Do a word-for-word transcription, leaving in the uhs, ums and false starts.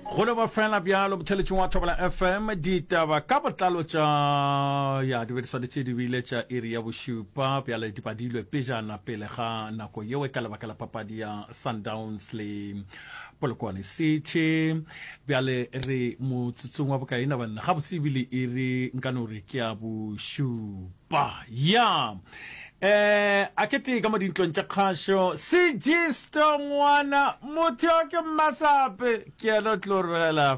Golo ba fela bjalo botheletšeng wa Thobela F M ditaba ka botlalo tša ya di bereswa tše di bile tša iri ya bošupa bjale di badilwe pejana pele ga nako yeo ka lebaka la papadi ya Sundowns le Polokwane City bjale re motsotsong wa bokaina banna ga botse ebile iri nkano re ke ya bošupa ya Eh, akete ka modintlong tša kgašo Sigisto ngwana motho ke Masape ke a lo tlorela